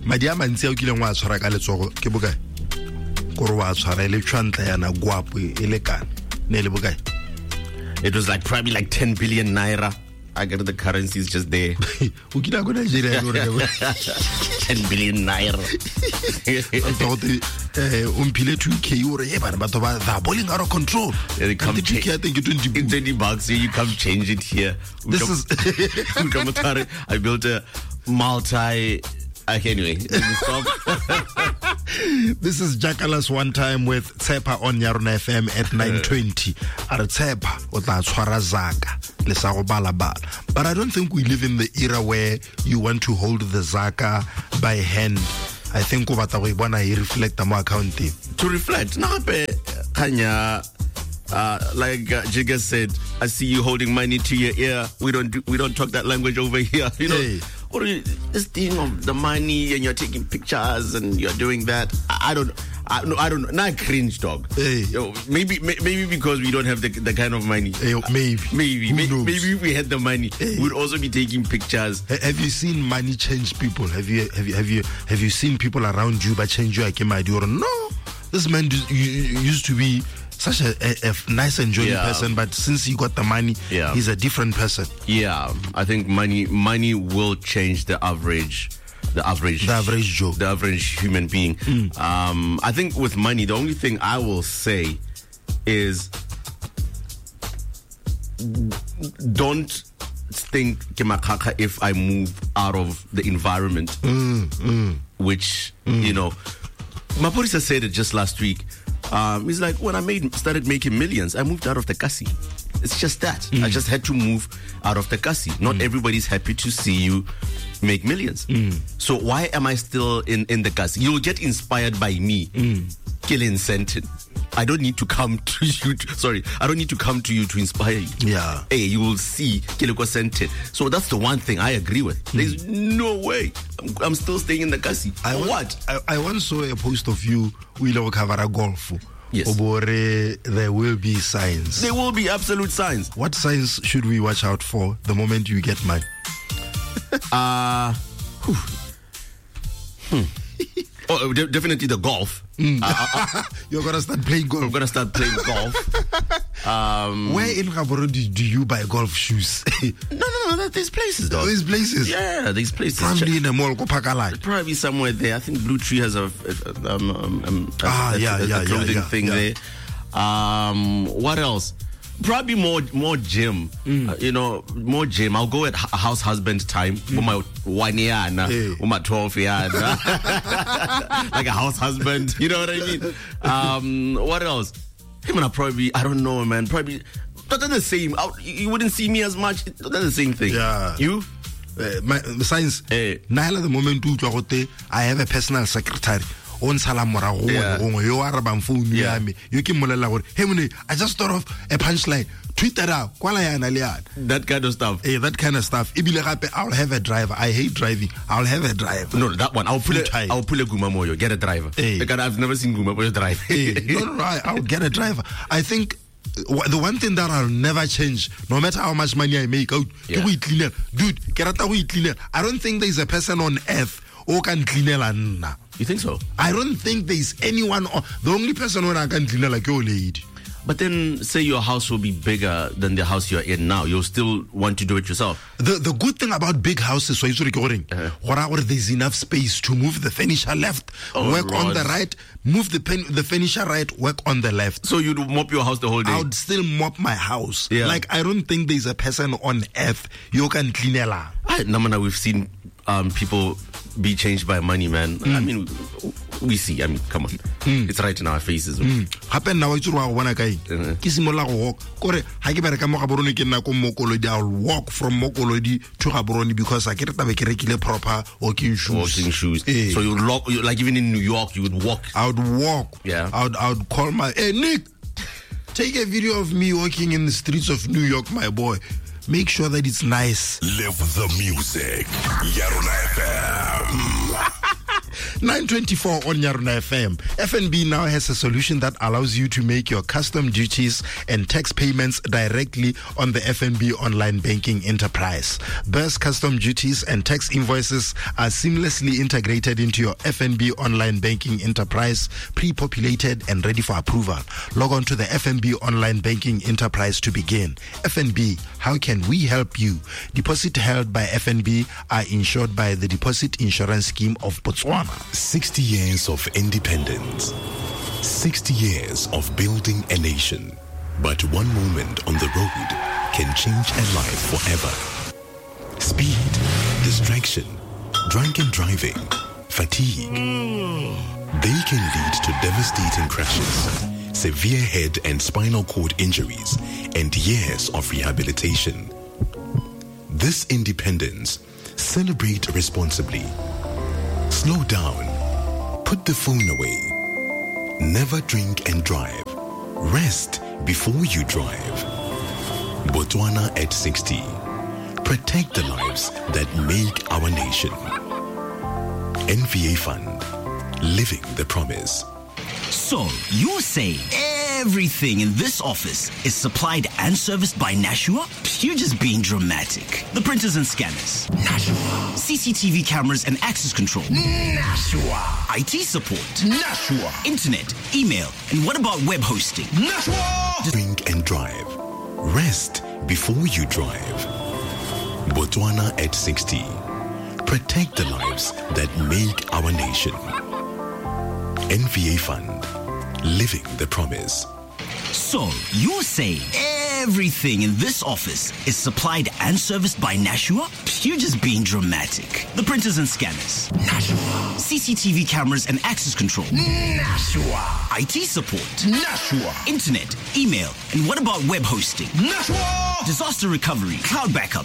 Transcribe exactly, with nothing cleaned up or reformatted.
madi a mantsi a o kileng wa tshwara ka letsogo ke bokae gore wa tshwara le tshwantla yana guapo e le kana ne le bokae? It was like probably like ten billion naira. I get the currencies just there. O kila go Nigeria ten billion naira. Eh, umpile two K ore e bana batho ba they are balling out of control. Yeah, they come two K I think twenty, twenty bucks, so you come change it here. This is I built a multi uh, anyway, stop. This is Jackalas One Time with Tsepa on Yarona F M at nine twenty. Are Tsepa o tla tshwara zaka le sa go bala bala. But I don't think we live in the era where you want to hold the zaka by hand. I think o batla go ibona e reflect mo accounting. To reflect. Na be kanya uh, like uh, Jigga said, I see you holding money to your ear. We don't do, we don't talk that language over here. You know, hey. Or this thing of the money and you're taking pictures and you're doing that. I, I don't. I, no, I don't know. Not cringe, dog. Hey. Yo, maybe, may, maybe because we don't have the, the kind of money. Hey, maybe. Maybe. Who May, knows? maybe if we had the money, hey. we'd also be taking pictures. Have you seen money change people? Have you have you have you have you seen people around you but change you like a or no? This man used to be such a, a, a nice and jolly yeah. person, but since he got the money, yeah. he's a different person. Yeah, I think money money will change the average. The average, the average Joe, the average human being. Mm. Um, I think with money, the only thing I will say is don't think if I move out of the environment, mm, mm. which mm. you know, Maporisa said it just last week. Um, he's like, when I made started making millions, I moved out of the kasi. It's just that. Mm. I just had to move out of the kasi. Not mm. everybody's happy to see you make millions. Mm. So why am I still in, in the kasi? You'll get inspired by me. Mm. Killing Sentin. I don't need to come to you. To, sorry, I don't need to come to you to inspire you. Yeah. Hey, you will see Kileko Sentin. So that's the one thing I agree with. Mm. There's no way I'm, I'm still staying in the kasi. I what? Want, I, I once saw a post of you. We'll cover a golf. Yes. Obore, there will be signs. There will be absolute signs. What signs should we watch out for the moment you get money? uh, hmm. Oh, de- definitely the golf. Mm. Uh, uh, uh, You're gonna start playing golf. I'm gonna start playing golf. Um, Where in Gaborone do, do you buy golf shoes? no, no, no. There's places, though. There's places. Yeah, there's places. Probably in a mall, go Pakalai. Probably somewhere there. I think Blue Tree has a, a, um, um, a, ah, a, yeah, a, a yeah, clothing yeah, thing yeah. there. Um, what else? Probably more more gym. Mm. Uh, you know, more gym. I'll go at h- house husband time. Mm. For my one year and hey. for my twelve year. Like a house husband. You know what I mean? Um, what else? Him and I probably, I don't know, man. Probably not the same. I, you wouldn't see me as much. Not the same thing. Yeah. You? Uh, my science. Hey. Now at the moment, I have a personal secretary. On salamora yo arabang phone ya me yo ke molela gore hey mone I just thought of a punchline Twitter out kwala yana le yana that kind of stuff. Hey, that kind of stuff ibile gape I'll have a driver. I hate driving. I'll have a driver. No, that one I'll pull it. I'll pull a Guma Moyo, get a driver. Hey. Because I've never seen Guma Moyo drive. Hey, no, no, no, I'll get a driver. I think the one thing that I'll never change, no matter how much money I make, out yeah. Dude, kerata I don't think there's a person on earth who can clean it. You think so? I don't think there's anyone. The only person who can clean like your lady. But then, say your house will be bigger than the house you're in now. You'll still want to do it yourself. The the good thing about big houses, so uh-huh. there's enough space to move the furniture left, oh, work Rod. on the right, move the pen, the furniture right, work on the left. So you'd mop your house the whole day? I would still mop my house. Yeah. Like, I don't think there's a person on earth you can clean it. I, Namana, we've seen um, people be changed by money, man. Mm. I mean, we see. I mean, come on. Mm. It's right in our faces. Happen now, it's wrong. When I walk, I'll walk from Mokolodi to Gaborone because I get a proper walking shoes. Walking shoes. Hey. So you lock, like even in New York, you would walk. I would walk. Yeah. I would, I would call my, hey, Nick, take a video of me walking in the streets of New York, my boy. Make sure that it's nice. Live the music. Yarona F M. nine twenty-four on Yaruna F M. F N B now has a solution that allows you to make your custom duties and tax payments directly on the F N B online banking enterprise. Burst custom duties and tax invoices are seamlessly integrated into your F N B online banking enterprise, pre-populated and ready for approval. Log on to the F N B online banking enterprise to begin. F N B, how can we help you? Deposit held by F N B are insured by the Deposit Insurance Scheme of Botswana. sixty years of independence. sixty years of building a nation. But one moment on the road can change a life forever. Speed, distraction, drunken driving, fatigue. They can lead to devastating crashes, severe head and spinal cord injuries, and years of rehabilitation. This independence, celebrate responsibly. Slow down. Put the phone away. Never drink and drive. Rest before you drive. Botswana at sixty. Protect the lives that make our nation. N V A Fund. Living the promise. So, you're saying everything in this office is supplied and serviced by Nashua? You're just being dramatic. The printers and scanners. Nashua. C C T V cameras and access control. Nashua. I T support. Nashua. Internet, email, and what about web hosting? Nashua. Drink and drive. Rest before you drive. Botswana at sixty. Protect the lives that make our nation. N V A Fund. Living the promise. So, you're saying everything in this office is supplied and serviced by Nashua? You're just being dramatic. The printers and scanners. Nashua. C C T V cameras and access control. Nashua. I T support. Nashua. Internet, email, and what about web hosting? Nashua. Disaster recovery, cloud backup,